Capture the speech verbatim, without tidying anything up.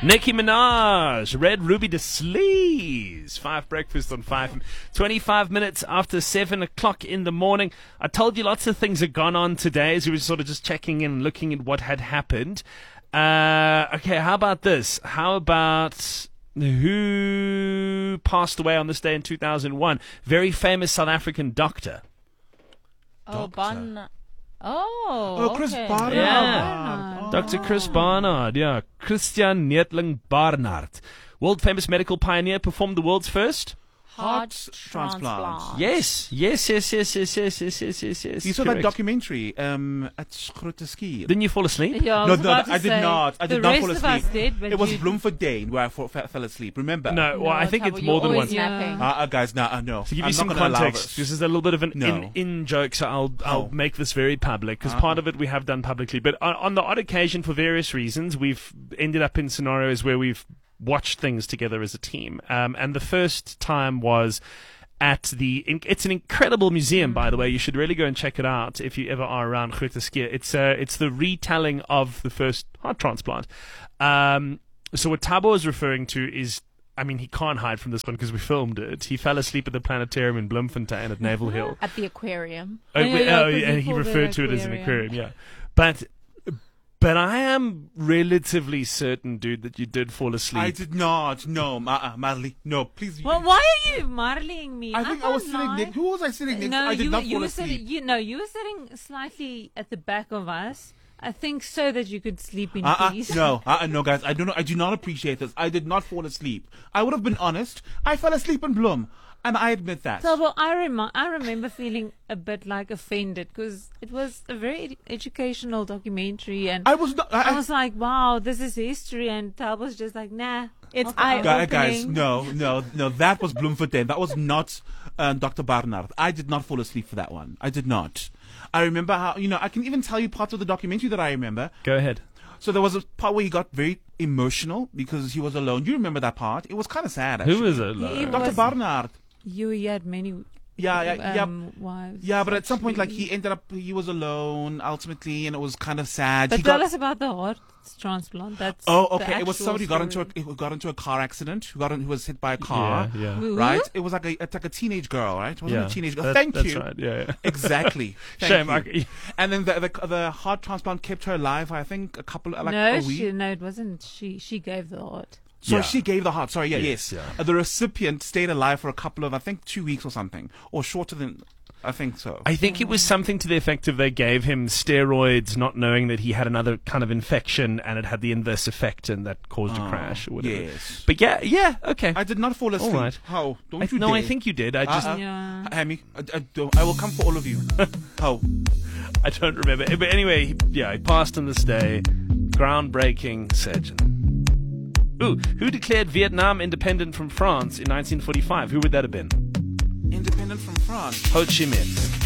Nicki Minaj, Red Ruby de Sleaze. Five breakfast on five. twenty-five minutes after seven o'clock in the morning. I told you lots of things had gone on today as we were sort of just checking in, looking at what had happened. Uh, okay, how about this? How about who passed away on this day in two thousand one? Very famous South African doctor. Oh, Bon. Oh, Oh, Chris okay. Barnard. Yeah. Oh. Doctor Chris Barnard, yeah. Christian Neethling Barnard. World famous medical pioneer, performed the world's first. Heart transplant. transplant. Yes, yes, yes, yes, yes, yes, yes, yes, yes, yes. You saw correct. that documentary um, at Grote Ski? Didn't you fall asleep? Yeah, I No, was no, about to I did say, not. I did the not rest fall of asleep. us did, but It was you- Bloemfontein where I fa- fa- fell asleep. Remember? No, well, I think Tabo, it's you're more than always one. napping. Uh, uh, guys, no, uh, no. To give I'm you some not gonna allow context, this. this is a little bit of an No. in, in joke, so I'll I'll Oh. make this very public because Uh-uh. part of it we have done publicly. But on, on the odd occasion, for various reasons, we've ended up in scenarios where we've watched things together as a team. Um, and the first time was at the. It's an incredible museum, by the way. You should really go and check it out if you ever are around Grote Ski. It's uh, it's the retelling of the first heart transplant. Um, so what Tabo is referring to is. I mean, he can't hide from this one because we filmed it. He fell asleep at the planetarium in Bloemfontein at Naval Hill. At the aquarium. Oh, Yeah, we- yeah, oh, 'cause he and he called it referred to it as an aquarium. aquarium, yeah. But but I am relatively certain, dude, that you did fall asleep. I did not. No, Ma- uh, Marley. No, please. Well, why are you marling me? I think I, was can't sitting lie. next. Who was I sitting next? No, I did you, not you fall were asleep. sitting. You no, you were sitting slightly at the back of us. I think so that you could sleep in Uh-uh, peace. no, uh-uh, no, guys. I do not. I do not appreciate this. I did not fall asleep. I would have been honest. I fell asleep in Bloem, and I admit that. So, well, I, rem- I remember feeling a bit like offended because it was a very ed- educational documentary, and I was not. I, I was like, "Wow, this is history," and Tal was just like, "Nah, it's Guy- eye-opening." guys, no, no, no. That was Bloemfontein. That was not um, Doctor Barnard. I did not fall asleep for that one. I did not. I remember how, you know, I can even tell you parts of the documentary that I remember. Go ahead. So there was a part where he got very emotional because he was alone. You remember that part? It was kind of sad, actually. Who was it? He Doctor was- Barnard. You he had many. Yeah, yeah, yeah. um, wives. Yeah, but at some point, like, actually. he ended up, he was alone ultimately, and it was kind of sad. But he tell got, us about the heart transplant. That's Oh, the okay. It was actual somebody who got into a story. who got into a car accident. Who got in, who was hit by a car. Yeah, yeah. Who? Right. It was like a it's like a teenage girl, right? It wasn't yeah. a teenage girl. That- Thank that's you. right, yeah, yeah. Exactly. Thank Shame. you. I, And then the, the the heart transplant kept her alive. I think a couple like no, a week. she, no, it wasn't. She she gave the heart. So Yeah. she gave the heart. Sorry, yeah, Yes, yes. yeah. Uh, the recipient stayed alive for a couple of, I think, two weeks or something, or shorter than. I think so. I think it was something to the effect of they gave him steroids, not knowing that he had another kind of infection, and it had the inverse effect, and that caused a Oh, crash or whatever. yes. But yeah, yeah, okay. I did not fall asleep. right. How? Don't I- you no, dare. I think you did. I just Uh-uh. Yeah. Hammy, I, I, don't, I will come for all of you. How? I don't remember. But anyway, he, yeah, he passed on this day. Groundbreaking surgeon. Ooh, who declared Vietnam independent from France in nineteen forty-five? Who would that have been? Independent from France. Ho Chi Minh.